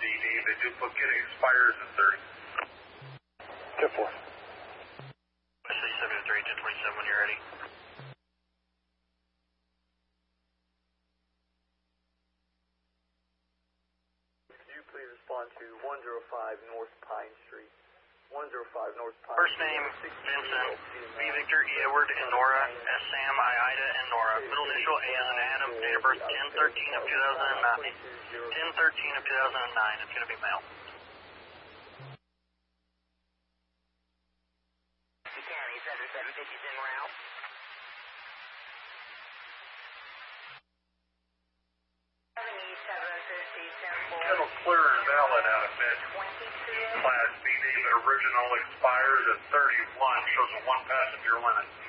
BD. The duplicate expires in 30. 10-4. Actually, 73 to 27 when you're ready. Could you please respond to 105 North Pine Street? 105 North Pine. First name, Vincent, V. Victor, E. Edward, and Nora, S. Sam, I. Ida, and Nora. Middle initial, A as in Adam. Date of birth, 10/13 of 2009. 10/13 of 2009. It's going to be male. County 7750's en route. It'll clear and valid out of bed. Class BD, the original expires at 31, shows a one passenger limit.